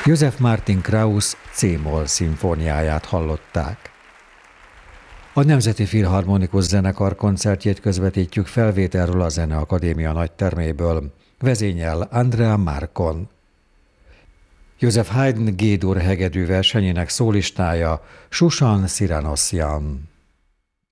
Joseph Martin Krauss C-moll szimfóniáját hallották. A Nemzeti Filharmonikus Zenekar koncertjét közvetítjük felvételről a Zeneakadémia nagyterméből. Vezényel Andrea Marcon. Joseph Haydn G-dur hegedű versenyének szólistája Susan Siranossian.